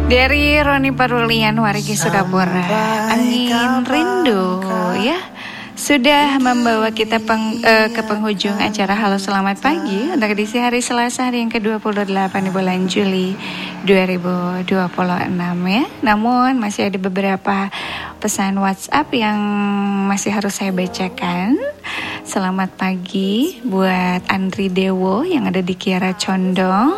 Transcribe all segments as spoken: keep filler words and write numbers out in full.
Dari Roni Parulian, Wargi Sukabura, Angin Rindu ya sudah membawa kita peng, uh, ke penghujung acara Halo Selamat Pagi untuk edisi hari Selasa hari yang ke dua puluh delapan di bulan Juli dua ribu dua puluh enam ya. Namun masih ada beberapa pesan WhatsApp yang masih harus saya bacakan. Selamat pagi buat Andri Dewo yang ada di Kiara Condong.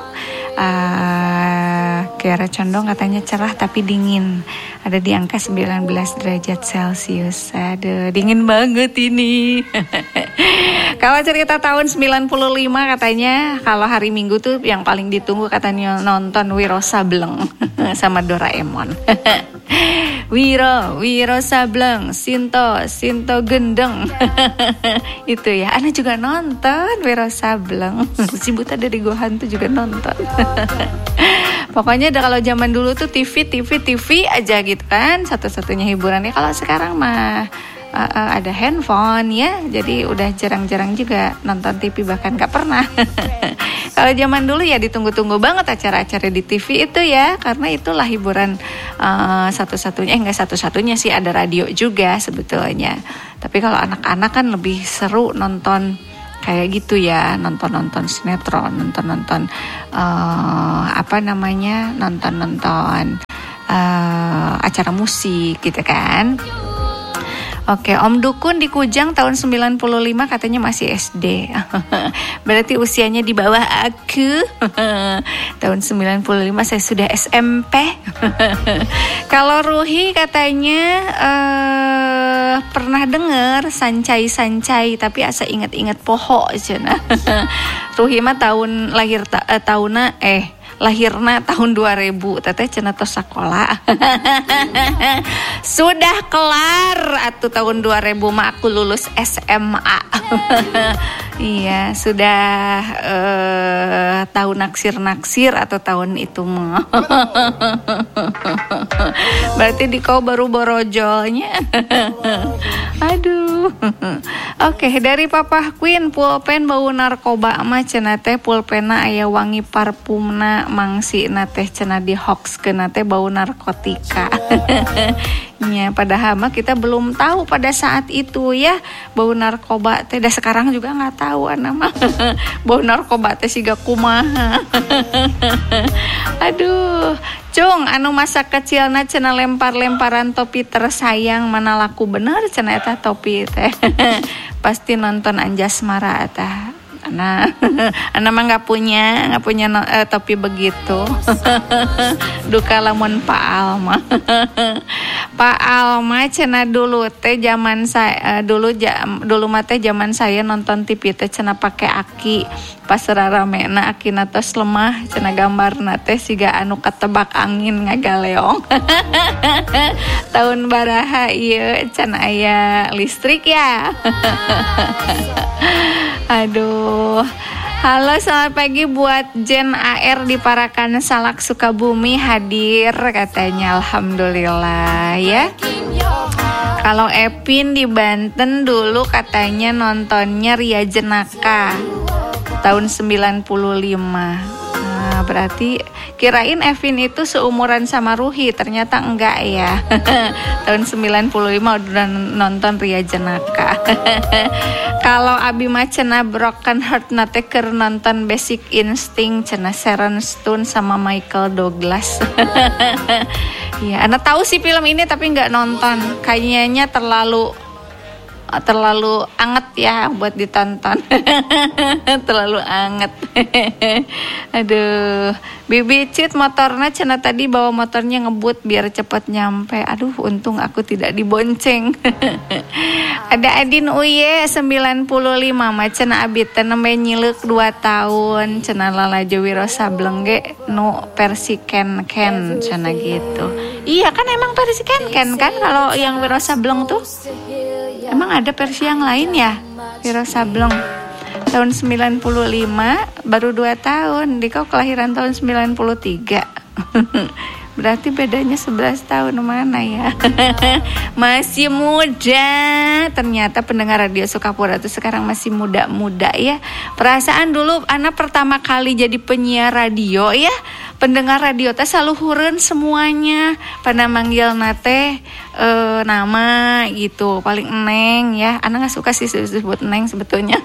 Uh, Kiara Condong katanya cerah tapi dingin, ada di angka sembilan belas derajat Celcius. Aduh, dingin banget ini. Kalau cerita tahun sembilan puluh lima katanya kalau hari Minggu tuh yang paling ditunggu katanya nonton Wiro Sableng sama Doraemon. Wiro, Wiro Sableng, Sinto, Sinto Gendeng. Itu ya, Ana juga nonton Wiro Sableng. Si Buta dari Gua Hantu juga nonton. Pokoknya ada kalau zaman dulu tuh T V, T V, T V aja gitu kan. Satu-satunya hiburannya. Kalau sekarang mah uh, uh, ada handphone ya. Jadi udah jarang-jarang juga nonton T V, bahkan gak pernah. Kalau zaman dulu ya ditunggu-tunggu banget acara-acara di T V itu ya, karena itulah hiburan uh, satu-satunya. Eh enggak satu-satunya sih, ada radio juga sebetulnya. Tapi kalau anak-anak kan lebih seru nonton kayak gitu ya, nonton-nonton sinetron, nonton-nonton uh, apa namanya, nonton-nonton uh, acara musik gitu kan. Oke, Om Dukun di Kujang tahun sembilan puluh lima katanya masih S D. Berarti usianya di bawah aku. Tahun sembilan puluh lima saya sudah S M P. Kalau Ruhi katanya uh, pernah dengar sancai-sancai tapi asa ingat-ingat poho cenah. Ruhi mah tahun lahir ta, uh, tahunna eh lahirna tahun dua ribu, teteh cenah tos sakola. Sudah kelar atuh tahun dua ribu mah aku lulus S M A. Iya, sudah uh, tahun naksir-naksir atau tahun itu mah. Berarti di kau baru borojolnya. Aduh. Oke, dari Papa Queen, pulpen bau narkoba mah cenah teh pulpena aya wangi parfumna mangsi nateh cenah di hoax ke nateh bau narkotika. Ya, padahal mah kita belum tahu pada saat itu ya bau narkoba teh. Dah sekarang juga nggak tahu anak mah bau narkoba teh siga kumaha. Aduh, Cung, anu masa kecilna cenah lempar-lemparan topi tersayang mana laku bener cenah eta topi teh. Pasti nonton Anjasmara eta. Nah, anak mah nggak punya, nggak punya no, eh, topi begitu. Duka lamun Pak Alma. Pak Alma cenah dulu teh zaman saya, uh, dulu jam, dulu mah teh zaman saya nonton T V teh cenah pakai aki. Pas raramena akina tos lemah cenah gambarna teh siga anu ketebak angin ngagaleong. Tahun baraha ieu can aya listrik ya. Aduh. Halo, selamat pagi buat Jen A R di Parakan Salak Sukabumi hadir katanya. Alhamdulillah ya. Kalau Epin di Banten dulu katanya nontonnya Ria Jenaka tahun sembilan puluh lima. Nah, berarti kirain Evin itu seumuran sama Ruhi, ternyata enggak ya. Tahun sembilan puluh lima udah nonton Ria Jenaka. Kalau Abi mah cenah Broken Heart nate keur nonton Basic Instinct cenah Sharon Stone sama Michael Douglas. Ya, Anda tahu sih film ini tapi enggak nonton. Kayaknya terlalu terlalu anget ya buat ditonton. Terlalu anget. Aduh, Bibi Cit motornya cenah tadi bawa motornya ngebut biar cepat nyampe. Aduh, untung aku tidak dibonceng. Ada Adin Uye sembilan puluh lima mah cenah abi teh nembe nyileuk dua tahun cenah Lalajo Wiro Sableng ge nu versi Ken Ken cenah gitu. Iya kan emang versi Ken Ken kan kalau yang Wiro Sableng tuh. Emang ada versi yang lain ya? Wiro Sableng tahun sembilan puluh lima baru dua tahun. Dikau kelahiran tahun sembilan puluh tiga. Berarti bedanya sebelas tahun mana ya? Masih muda. Ternyata pendengar Radio Sukapura tuh sekarang masih muda-muda ya. Perasaan dulu anak pertama kali jadi penyiar radio ya, pendengar radio teh saluhureun semuanya pada manggil nate e, nama gitu, paling Neng ya. Anak nggak suka sih disebut Neng sebetulnya.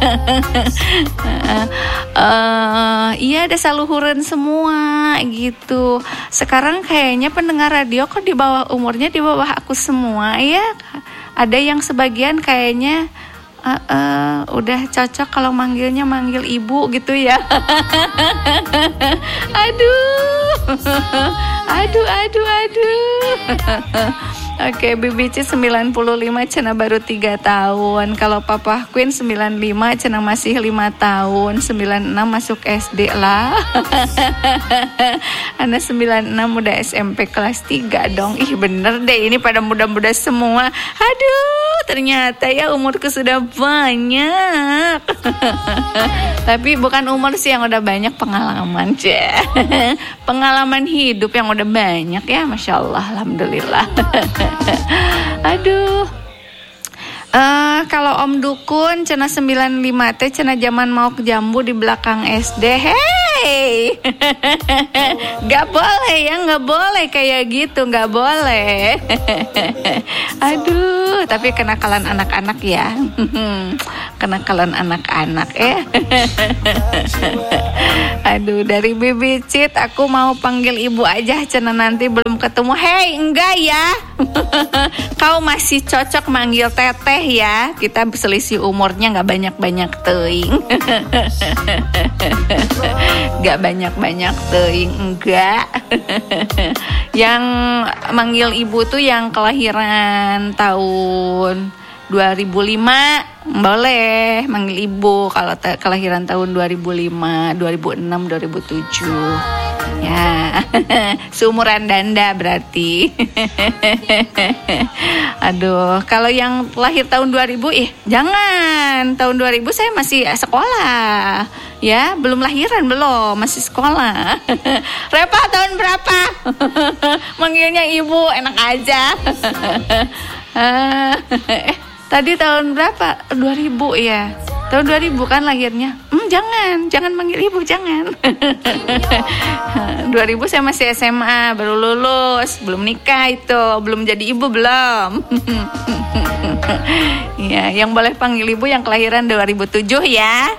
uh, iya ada saluhureun semua gitu. Sekarang kayaknya pendengar radio kok di bawah umurnya di bawah aku semua ya. Ada yang sebagian kayaknya Uh, uh, udah cocok kalau manggilnya manggil ibu gitu ya. Aduh. Aduh aduh aduh. Oke, Bibi C sembilan puluh lima cenah baru tiga tahun. Kalau Papa Queen sembilan puluh lima cenah masih lima tahun. sembilan puluh enam masuk S D lah. Anak sembilan puluh enam udah S M P kelas tiga dong. Ih bener deh, ini pada muda-muda semua. Aduh, ternyata ya umurku sudah banyak. Tapi bukan umur sih yang udah banyak, pengalaman aja. Pengalaman hidup yang udah banyak ya, Masya Allah, Alhamdulillah. Aduh. Uh, kalau Om Dukun cenah sembilan puluh lima teh cenah zaman mau ke jambu di belakang S D. Hey. Gak boleh ya, gak boleh kayak gitu, gak boleh. Aduh, tapi kenakalan anak-anak ya. Kenakalan anak-anak ya. Aduh, dari Bibi Cit aku mau panggil ibu aja cenah nanti belum ketemu. Hey, enggak ya. Kau masih cocok manggil teteh ya. Kita selisih umurnya enggak banyak-banyak teuing. Enggak banyak-banyak teuing, enggak. Yang manggil ibu tuh yang kelahiran tahun dua ribu lima boleh manggil ibu. Kalau te- kelahiran tahun dua ribu lima, dua ribu enam, dua ribu tujuh ya. Seumuran Danda berarti. Aduh, kalau yang lahir tahun dua ribu ih jangan. Tahun dua ribu saya masih sekolah ya, belum lahiran, belum, masih sekolah. Repa tahun berapa? Manggilnya ibu enak aja. eh Tadi tahun berapa? dua ribu ya. Tahun dua ribu kan lahirnya. Hmm, jangan, jangan manggil ibu, jangan. dua ribu saya masih S M A, baru lulus, belum nikah itu, belum jadi ibu belum. Ya, yang boleh panggil ibu yang kelahiran dua ribu tujuh ya.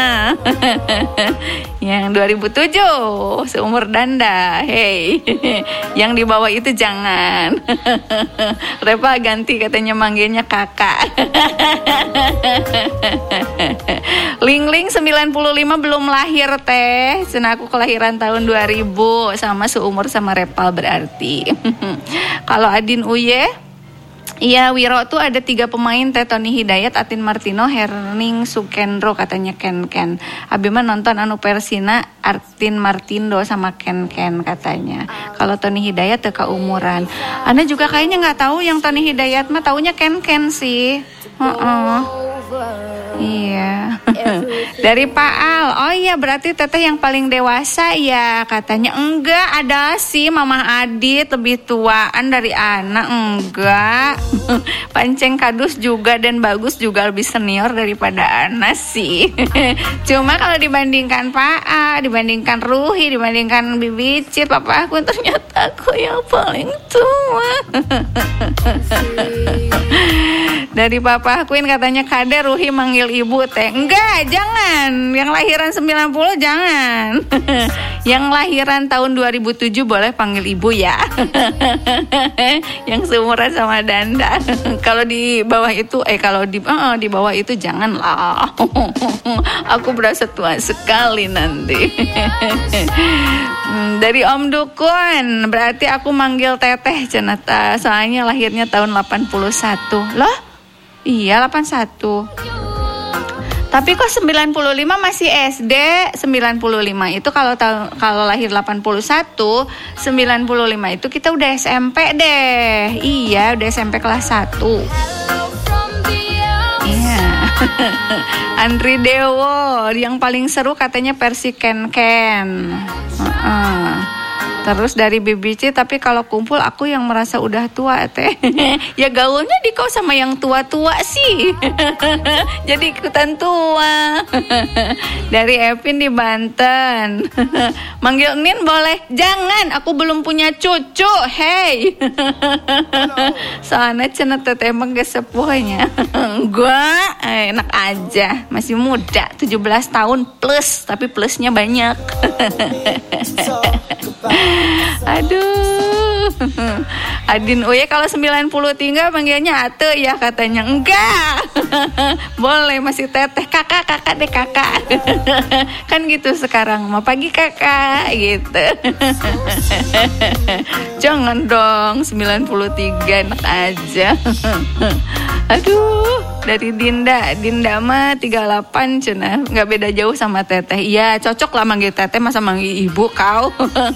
Yang dua ribu tujuh seumur Danda. Hey. Yang di bawah itu jangan. Repa ganti katanya manggilnya kakak. Ling Ling sembilan puluh lima belum lahir teh. Cenah aku kelahiran tahun dua ribu, sama seumur sama Repal berarti. Kalau Adin Uye, iya, Wiro tuh ada tiga pemain teh, Tony Hidayat, Atin Martino, Herning Sukendro katanya Ken Ken. Abi mah nonton anu Persina, Atin Martindo sama Ken Ken katanya. Kalau Tony Hidayat teh keumuran. Anda juga kayaknya nggak tahu yang Tony Hidayat mah, taunya Ken Ken sih. Uh-uh. Iya. Dari Pak Al. Oh iya, berarti teteh yang paling dewasa ya katanya. Enggak, ada sih Mama Adit lebih tuaan dari anak. Enggak. Panceng Kadus juga dan Bagus juga lebih senior daripada Ana sih. Cuma kalau dibandingkan Pak Al, dibandingkan Ruhi, dibandingkan Bibi Cip, Papa aku ternyata aku yang paling tua. Dari Papa Queen katanya Kade Ruhi manggil ibu teh. Enggak, jangan. Yang lahiran sembilan puluh jangan. Yang lahiran tahun dua ribu tujuh boleh panggil ibu ya. Yang seumuran sama Danda. Kalau di bawah itu eh kalau di uh, di bawah itu jangan lah. Aku berasa tua sekali nanti. Dari Om Dukun, berarti aku manggil Teteh cenata, soalnya lahirnya tahun delapan puluh satu. Loh? Iya, delapan puluh satu. Tapi kok sembilan puluh lima masih S D? sembilan puluh lima itu kalau ta- kalau lahir delapan puluh satu, sembilan puluh lima itu kita udah S M P deh. Iya, udah S M P kelas satu. Iya. Andri Dewo, yang paling seru katanya versi Ken Ken. Uh-uh. Terus dari B B C, tapi kalau kumpul aku yang merasa udah tua teh. Ya gaulnya di kau sama yang tua-tua sih. Jadi ikutan tua. Dari Evin di Banten. Manggil Nin boleh? Jangan, aku belum punya cucu. Hey. Soalnya cenah teteh emang gak sepuhnya. Enggak, enak aja. Masih muda, tujuh belas tahun plus, tapi plusnya banyak. Aduh. Adin Uye kalau sembilan puluh tinggal panggilnya ate ya katanya. Enggak. Boleh masih teteh, kakak kakak deh kakak. Kan gitu sekarang, mau pagi kakak gitu. Jangan dong sembilan puluh tiga, enak aja. Aduh, dari Dinda, Dinda mah tiga puluh delapan cenah, nggak beda jauh sama teteh. Iya, cocok lah manggil teteh masa manggil ibu kau.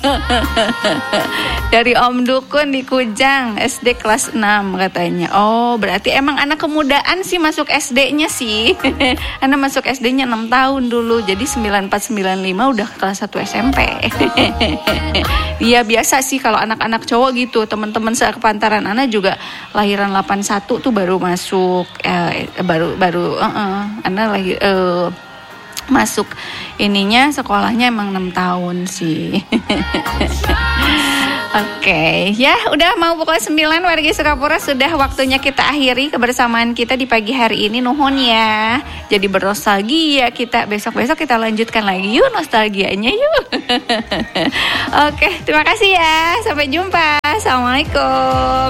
Dari Om Dukun di Kujang, S D kelas enam katanya. Oh, berarti emang anak kemudaan sih masuk S D-nya sih. Anak masuk S D-nya enam tahun dulu, jadi sembilan empat sembilan lima udah kelas satu S M P. Iya, biasa sih kalau anak-anak cowok gitu. Teman-teman sepantaran Ana juga lahiran delapan satu tuh baru masuk eh, baru baru uh -uh, Ana lahir uh, masuk ininya sekolahnya emang enam tahun sih. Oke, okay. Ya udah mau pukul sembilan wargi Sukapura, sudah waktunya kita akhiri kebersamaan kita di pagi hari ini. Nuhun ya. Jadi bernostalgia kita, besok-besok kita lanjutkan lagi yuk nostalgianya yuk. Oke, okay, terima kasih ya. Sampai jumpa. Assalamualaikum.